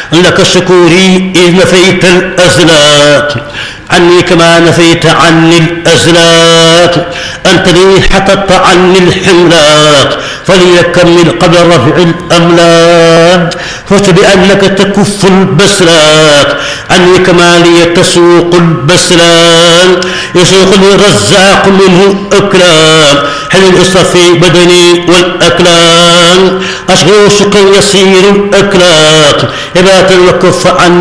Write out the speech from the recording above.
لك شكوري إذ نفيت الأزلات عني كما نفيت عني الأزلات. أنت لي حطت عني الحملات فليكمل قبل رفع الأملاك. فزت بأنك تكف البسلات عني كما لي تسوق البسلات. يسوق الرزاق منه أكلام حل الإصطفي بدني والأكلام. أشغل شكا يسير الأكلاك إبات وكف عني